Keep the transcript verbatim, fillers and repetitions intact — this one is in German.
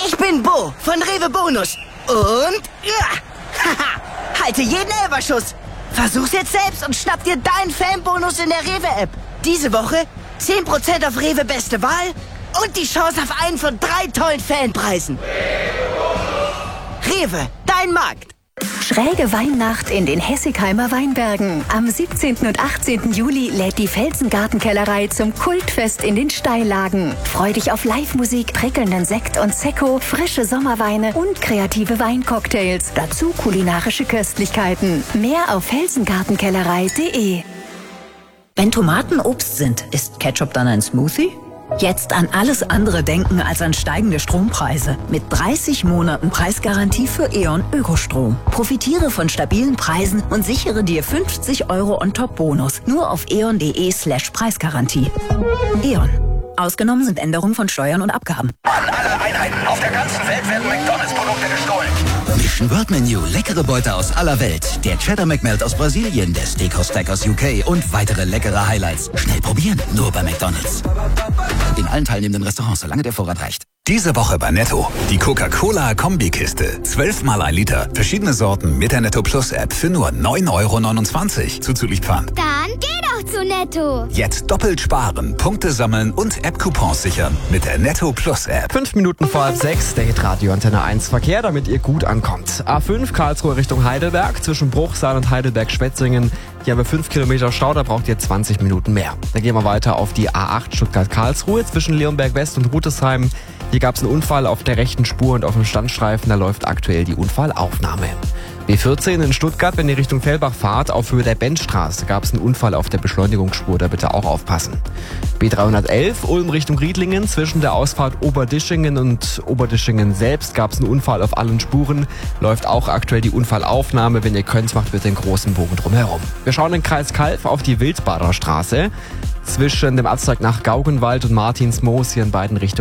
Ich bin Bo von Rewe Bonus. Und ja, haha, halte jeden Elberschuss. Versuch's jetzt selbst und schnapp dir deinen Fanbonus in der Rewe-App. Diese Woche zehn Prozent auf Rewe Beste Wahl und die Chance auf einen von drei tollen Fanpreisen. Rewe, dein Markt. Schräge Weihnacht in den Hessigheimer Weinbergen. Am siebzehnten und achtzehnten Juli lädt die Felsengartenkellerei zum Kultfest in den Steillagen. Freu dich auf Live-Musik, prickelnden Sekt und Sekko, frische Sommerweine und kreative Weincocktails. Dazu kulinarische Köstlichkeiten. Mehr auf felsengartenkellerei punkt de. Wenn Tomaten Obst sind, ist Ketchup dann ein Smoothie? Jetzt an alles andere denken als an steigende Strompreise. Mit dreißig Monaten Preisgarantie für E.ON Ökostrom. Profitiere von stabilen Preisen und sichere dir fünfzig Euro on top Bonus. Nur auf eon.de slash Preisgarantie. E.ON. Ausgenommen sind Änderungen von Steuern und Abgaben. An alle Einheiten auf der ganzen Welt werden McDonalds-Produkte gestohlen. Mission World Menu, leckere Beute aus aller Welt. Der Cheddar McMelt aus Brasilien, der Steakhouse Stack aus U K und weitere leckere Highlights. Schnell probieren, nur bei McDonalds. In allen teilnehmenden Restaurants, solange der Vorrat reicht. Diese Woche bei Netto. Die Coca-Cola-Kombikiste. zwölfmal ein Liter. Verschiedene Sorten mit der Netto Plus App für nur neun Euro neunundzwanzig. Zuzüglich Pfand. Dann geh doch zu Netto. Jetzt doppelt sparen, Punkte sammeln und App-Coupons sichern mit der Netto Plus App. Fünf Minuten vor halb sechs, der Hitradio Antenne eins Verkehr, damit ihr gut ankommt. A fünf Karlsruhe Richtung Heidelberg, zwischen Bruchsal und Heidelberg-Schwetzingen. Hier haben wir fünf Kilometer Stau, da braucht ihr zwanzig Minuten mehr. Dann gehen wir weiter auf die A acht Stuttgart-Karlsruhe zwischen Leonberg West und Rutesheim. Hier gab es einen Unfall auf der rechten Spur und auf dem Standstreifen, da läuft aktuell die Unfallaufnahme. B vierzehn in Stuttgart, wenn ihr Richtung Fellbach fahrt, auf Höhe der Benzstraße gab es einen Unfall auf der Beschleunigungsspur, da bitte auch aufpassen. B dreihundertelf Ulm Richtung Riedlingen, zwischen der Ausfahrt Oberdischingen und Oberdischingen selbst gab es einen Unfall auf allen Spuren, läuft auch aktuell die Unfallaufnahme, wenn ihr könnt, macht bitte den großen Bogen drumherum. Wir schauen in Kreis Calw auf die Wildbader Straße, zwischen dem Abzweig nach Gaugenwald und Martinsmoos hier in beiden Richtungen.